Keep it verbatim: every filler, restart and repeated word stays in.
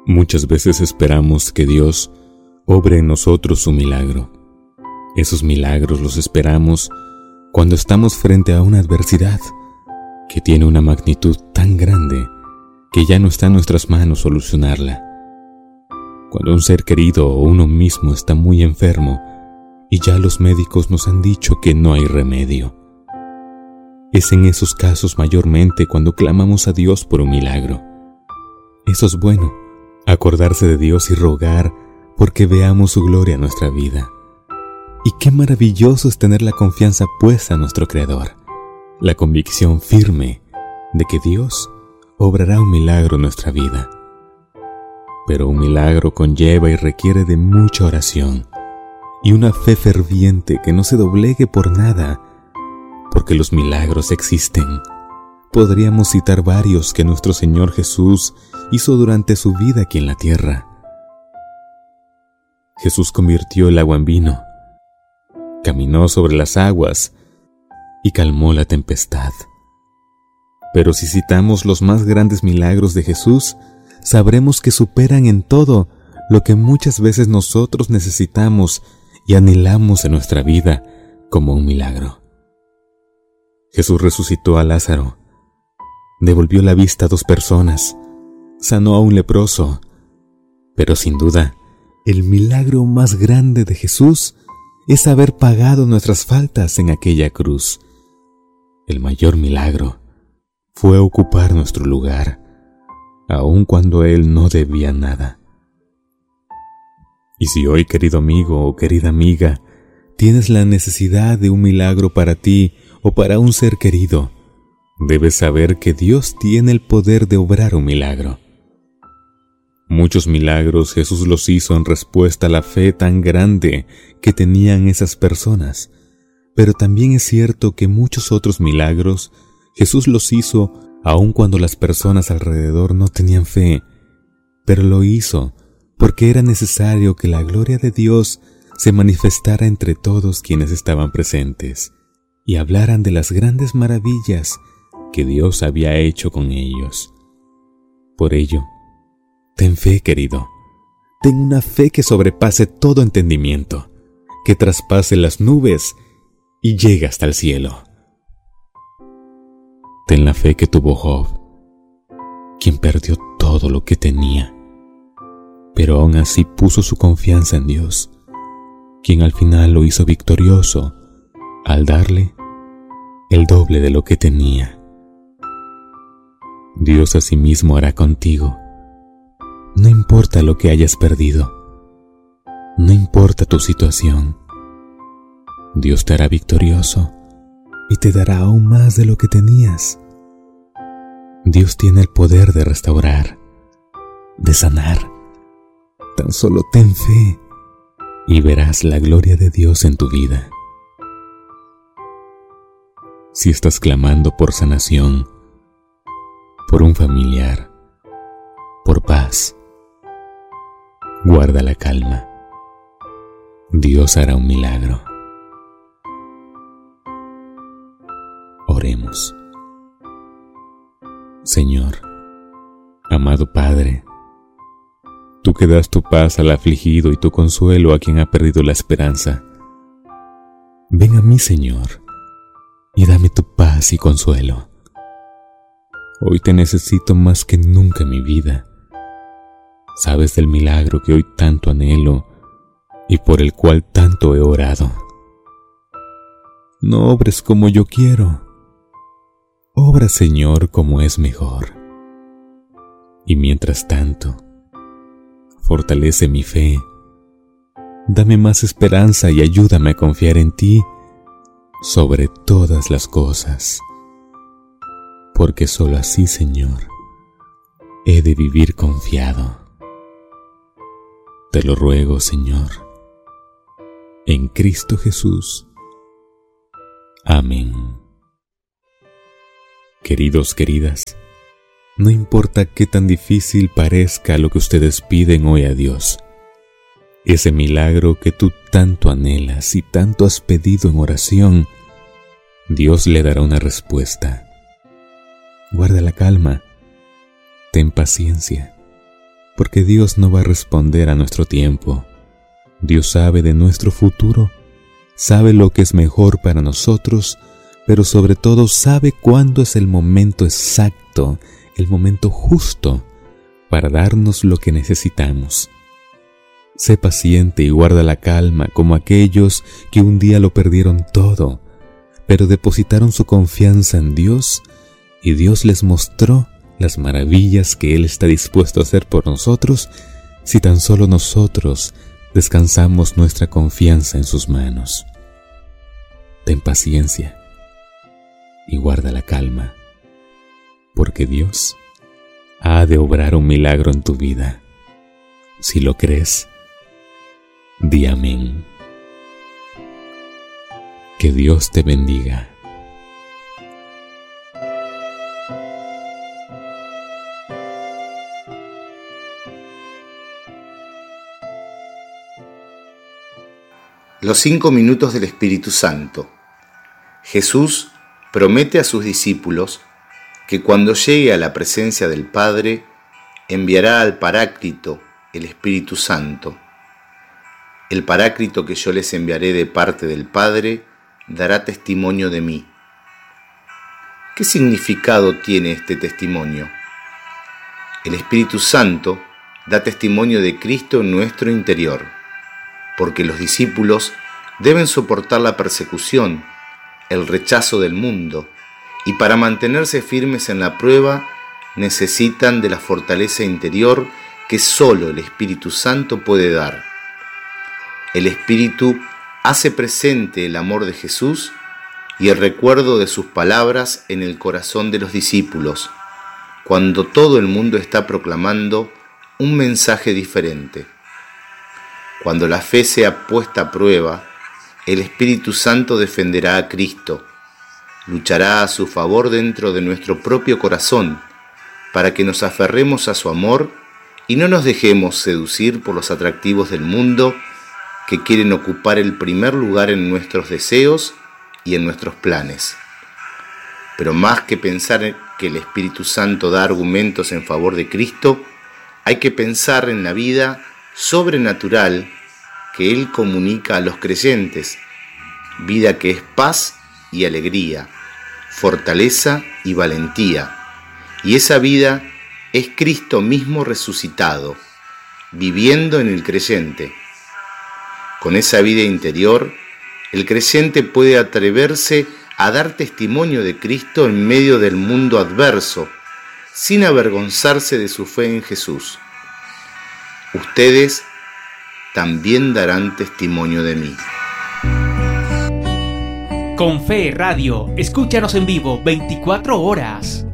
Muchas veces esperamos que Dios obre en nosotros su milagro. Esos milagros los esperamos cuando estamos frente a una adversidad que tiene una magnitud tan grande que ya no está en nuestras manos solucionarla. Cuando un ser querido o uno mismo está muy enfermo y ya los médicos nos han dicho que no hay remedio. Es en esos casos mayormente cuando clamamos a Dios por un milagro. Eso es bueno, acordarse de Dios y rogar porque veamos su gloria en nuestra vida. Y qué maravilloso es tener la confianza puesta en nuestro Creador, la convicción firme de que Dios obrará un milagro en nuestra vida. Pero un milagro conlleva y requiere de mucha oración y una fe ferviente que no se doblegue por nada, porque los milagros existen. Podríamos citar varios que nuestro Señor Jesús hizo durante su vida aquí en la tierra. Jesús convirtió el agua en vino, caminó sobre las aguas y calmó la tempestad. Pero si citamos los más grandes milagros de Jesús, sabremos que superan en todo lo que muchas veces nosotros necesitamos y anhelamos en nuestra vida como un milagro. Jesús resucitó a Lázaro, devolvió la vista a dos personas, sanó a un leproso, pero sin duda, el milagro más grande de Jesús es haber pagado nuestras faltas en aquella cruz. El mayor milagro fue ocupar nuestro lugar, aun cuando Él no debía nada. Y si hoy, querido amigo o querida amiga, tienes la necesidad de un milagro para ti o para un ser querido, debes saber que Dios tiene el poder de obrar un milagro. Muchos milagros Jesús los hizo en respuesta a la fe tan grande que tenían esas personas, pero también es cierto que muchos otros milagros Jesús los hizo aun cuando las personas alrededor no tenían fe, pero lo hizo porque era necesario que la gloria de Dios se manifestara entre todos quienes estaban presentes y hablaran de las grandes maravillas que Dios había hecho con ellos. Por ello, ten fe, querido. Ten una fe que sobrepase todo entendimiento, que traspase las nubes y llegue hasta el cielo. Ten la fe que tuvo Job, quien perdió todo lo que tenía, pero aún así puso su confianza en Dios, quien al final lo hizo victorioso al darle el doble de lo que tenía. Dios asimismo hará contigo. No importa lo que hayas perdido, no importa tu situación, Dios te hará victorioso y te dará aún más de lo que tenías. Dios tiene el poder de restaurar, de sanar. Tan solo ten fe y verás la gloria de Dios en tu vida. Si estás clamando por sanación, por un familiar, por paz, guarda la calma. Dios hará un milagro. Oremos. Señor, amado Padre, tú que das tu paz al afligido y tu consuelo a quien ha perdido la esperanza, ven a mí, Señor, y dame tu paz y consuelo. Hoy te necesito más que nunca en mi vida. Sabes del milagro que hoy tanto anhelo y por el cual tanto he orado. No obres como yo quiero. Obra, Señor, como es mejor. Y mientras tanto, fortalece mi fe. Dame más esperanza y ayúdame a confiar en ti sobre todas las cosas. Porque solo así, Señor, he de vivir confiado. Te lo ruego, Señor, en Cristo Jesús. Amén. Queridos, queridas, no importa qué tan difícil parezca lo que ustedes piden hoy a Dios, ese milagro que tú tanto anhelas y tanto has pedido en oración, Dios le dará una respuesta. Guarda la calma, ten paciencia, porque Dios no va a responder a nuestro tiempo. Dios sabe de nuestro futuro, sabe lo que es mejor para nosotros, pero sobre todo sabe cuándo es el momento exacto, el momento justo para darnos lo que necesitamos. Sé paciente y guarda la calma como aquellos que un día lo perdieron todo, pero depositaron su confianza en Dios y Dios les mostró las maravillas que Él está dispuesto a hacer por nosotros si tan solo nosotros descansamos nuestra confianza en sus manos. Ten paciencia y guarda la calma, porque Dios ha de obrar un milagro en tu vida. Si lo crees, di amén. Que Dios te bendiga. Los cinco minutos del Espíritu Santo. Jesús promete a sus discípulos que cuando llegue a la presencia del Padre, enviará al Paráclito, el Espíritu Santo. El Paráclito que yo les enviaré de parte del Padre dará testimonio de mí. ¿Qué significado tiene este testimonio? El Espíritu Santo da testimonio de Cristo en nuestro interior, porque los discípulos deben soportar la persecución, el rechazo del mundo, y para mantenerse firmes en la prueba necesitan de la fortaleza interior que solo el Espíritu Santo puede dar. El Espíritu hace presente el amor de Jesús y el recuerdo de sus palabras en el corazón de los discípulos, cuando todo el mundo está proclamando un mensaje diferente. Cuando la fe sea puesta a prueba, el Espíritu Santo defenderá a Cristo, luchará a su favor dentro de nuestro propio corazón, para que nos aferremos a su amor y no nos dejemos seducir por los atractivos del mundo que quieren ocupar el primer lugar en nuestros deseos y en nuestros planes. Pero más que pensar que el Espíritu Santo da argumentos en favor de Cristo, hay que pensar en la vida sobrenatural que Él comunica a los creyentes, vida que es paz y alegría, fortaleza y valentía, y esa vida es Cristo mismo resucitado, viviendo en el creyente. Con esa vida interior, el creyente puede atreverse a dar testimonio de Cristo en medio del mundo adverso, sin avergonzarse de su fe en Jesús. Ustedes también darán testimonio de mí. Con Fe Radio, escúchanos en vivo veinticuatro horas.